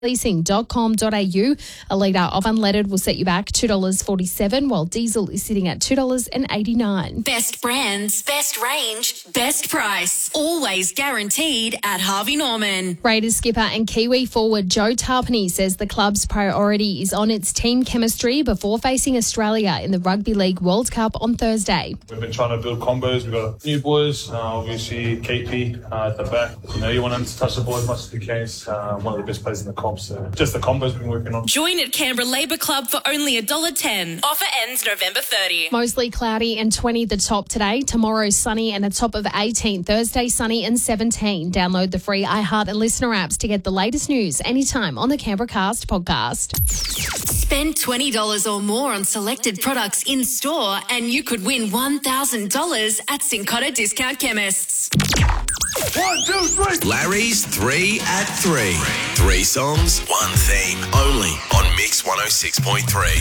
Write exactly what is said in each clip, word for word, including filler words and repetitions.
leasing dot com dot a u. A litre of unleaded will set you back two dollars forty-seven, while diesel is sitting at two dollars eighty-nine. Best brands, best range, best price. Always guaranteed at Harvey Norman. Raiders skipper and Kiwi forward Joe Tarpany says the club's priority is on its team chemistry before facing Australia in the Rugby League World Cup on Thursday. We've been trying to build combos. We've got new boys, uh, obviously K P uh, at the back. You know, you want them to touch the ball as much as they can. Uh, one of the best players in the comp. So just the combos we've been working on. Join at Canberra Labour Club for only one dollar ten. Offer ends November thirtieth. Mostly cloudy and twenty the top today. Tomorrow sunny and a top of eighteen. Thursday sunny and seventeen. Download the free iHeart and Listener apps to get the latest news anytime on the Canberra Cast podcast. Spend twenty dollars or more on selected products in store and you could win one thousand dollars at Cincotta Discount Chemists. One, two, three. Larry's Three at Three. Three songs, one theme. Only on Mix one oh six point three.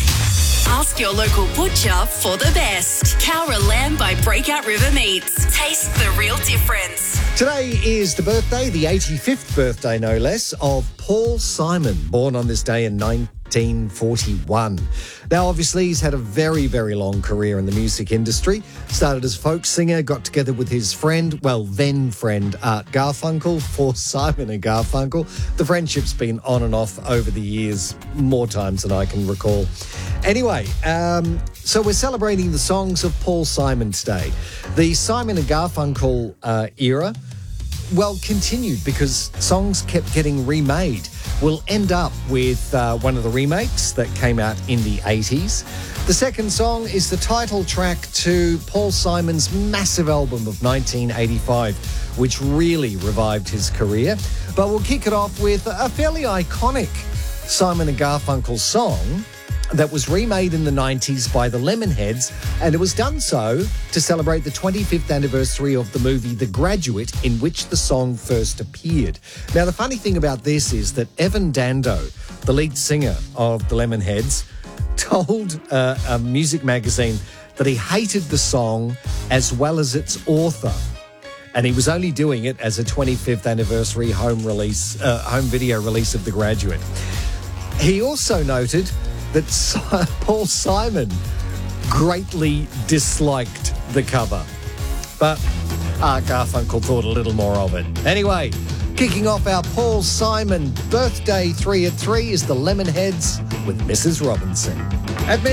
Ask your local butcher for the best. Cowra lamb by Breakout River Meats. Taste the real difference. Today is the birthday, the eighty-fifth birthday no less, of Paul Simon, born on this day in nineteen forty-one. Now, obviously, he's had a very, very long career in the music industry. Started as folk singer, got together with his friend, well, then friend, Art Garfunkel, for Simon and Garfunkel. The friendship's been on and off over the years, more times than I can recall. Anyway, um, so we're celebrating the songs of Paul Simon today. The Simon and Garfunkel uh, era, well, continued because songs kept getting remade. We'll end up with uh, one of the remakes that came out in the eighties. The second song is the title track to Paul Simon's massive album of nineteen eighty-five, which really revived his career. But we'll kick it off with a fairly iconic Simon and Garfunkel song that was remade in the nineties by the Lemonheads, and it was done so to celebrate the twenty-fifth anniversary of the movie The Graduate, in which the song first appeared. Now, the funny thing about this is that Evan Dando, the lead singer of the Lemonheads, told uh, a music magazine that he hated the song as well as its author, and he was only doing it as a twenty-fifth anniversary home release, uh, home video release of The Graduate. He also noted that Paul Simon greatly disliked the cover, but Art Garfunkel thought a little more of it. Anyway, kicking off our Paul Simon birthday three at three is the Lemonheads with Missus Robinson. At